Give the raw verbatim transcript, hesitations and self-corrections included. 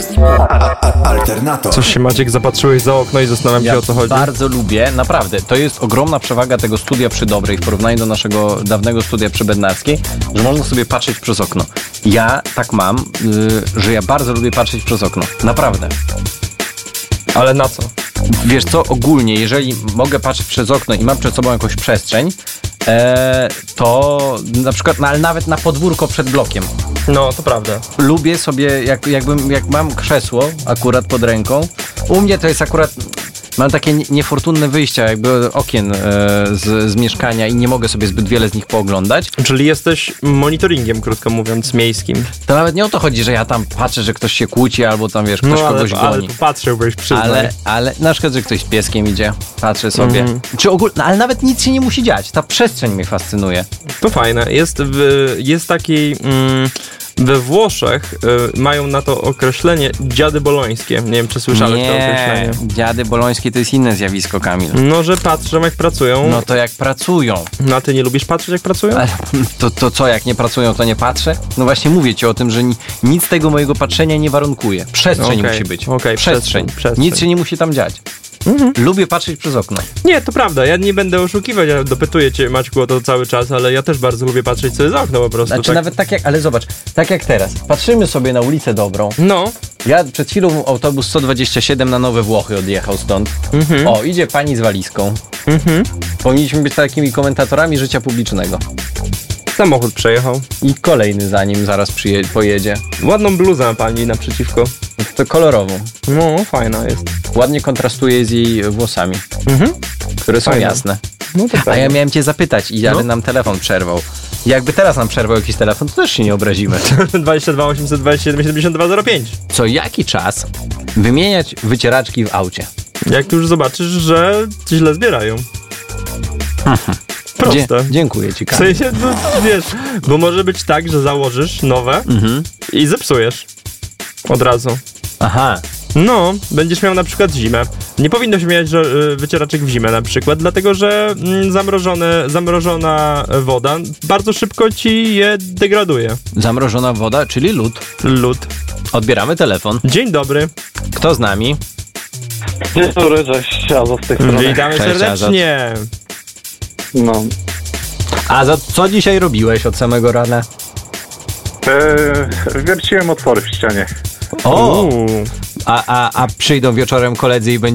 Alternator. Coś się, Maciek, zapatrzyłeś za okno i zastanawiam Ja się, o co chodzi. bardzo lubię, naprawdę, to jest ogromna przewaga tego studia przy Dobrej w porównaniu do naszego dawnego studia przy Bednarskiej, że można sobie patrzeć przez okno. Ja tak mam, yy, że ja bardzo lubię patrzeć przez okno. Naprawdę. Ale na co? Wiesz co, ogólnie, jeżeli mogę patrzeć przez okno i mam przed sobą jakąś przestrzeń, e, to na przykład, no, ale nawet na podwórko przed blokiem. No, to prawda. Lubię sobie, jak, jakbym, jak mam krzesło akurat pod ręką, u mnie to jest akurat, mam takie niefortunne wyjścia jakby okien e, z, z mieszkania i nie mogę sobie zbyt wiele z nich pooglądać. Czyli jesteś monitoringiem, krótko mówiąc, miejskim. To nawet nie o to chodzi, że ja tam patrzę, że ktoś się kłóci albo tam, wiesz, ktoś no, ale, kogoś ale goni. tu patrzyłbyś, przyznaj. Ale, ale na przykład, że ktoś z pieskiem idzie, patrzę sobie. Mhm. Czy ogólnie, no, ale nawet nic się nie musi dziać. Ta przestrzeń mnie fascynuje. To fajne. Jest, w, jest taki... Mm, we Włoszech y, mają na to określenie dziady bolońskie. Nie wiem, czy słyszałeś to określenie. Nie, dziady bolońskie to jest inne zjawisko, Kamil. No, że patrzą, jak pracują. No to jak pracują. No, a ty nie lubisz patrzeć, jak pracują? Ale to, to co, jak nie pracują, to nie patrzę? No właśnie mówię ci o tym, że ni, nic tego mojego patrzenia nie warunkuje. Przestrzeń Okej, musi być. okej, przestrzeń. przestrzeń, przestrzeń. Nic się nie musi tam dziać. Mhm. Lubię patrzeć przez okno. Nie, to prawda, ja nie będę oszukiwać, ja dopytuję cię, Maćku, o to cały czas, ale ja też bardzo lubię patrzeć sobie za okno po prostu. Znaczy tak. nawet tak jak, ale zobacz, tak jak teraz. Patrzymy sobie na ulicę Dobrą. No. Ja przed chwilą autobus sto dwadzieścia siedem na Nowe Włochy odjechał stąd. Mhm. O, idzie pani z walizką. Mhm. Powinniśmy być takimi komentatorami życia publicznego. Samochód przejechał. I kolejny za nim zaraz przyje- pojedzie. Ładną bluzę ma pani naprzeciwko. To kolorową. No, fajna jest. Ładnie kontrastuje z jej włosami, Mhm. które są Fajne. jasne. No to A prawda. ja miałem cię zapytać i ale No. nam telefon przerwał. Jakby teraz nam przerwał jakiś telefon, to też się nie obrazimy. dwadzieścia dwa osiemset dwadzieścia siedem siedemdziesiąt dwa zero pięć. Co jaki czas wymieniać wycieraczki w aucie? Jak tu już zobaczysz, że źle zbierają. Proste. Dzie- dziękuję ci, W Kamil. sensie, no, wiesz, bo może być tak, że założysz nowe Mhm. i zepsujesz. Od razu. Aha. No, będziesz miał na przykład zimę. Nie powinno się mieć że, y, wycieraczek w zimę na przykład, dlatego że mm, zamrożone, zamrożona woda bardzo szybko ci je degraduje. Zamrożona woda, czyli lód. Lód. Odbieramy telefon. Dzień dobry. Kto z nami? Dzień dobry, cześć, Azo z tej strony. Witamy Cześć, serdecznie. No. A za co dzisiaj robiłeś od samego rana? Eee, wierciłem otwory w ścianie. O! Uuu. A, a, a przyjdą wieczorem koledzy i będzie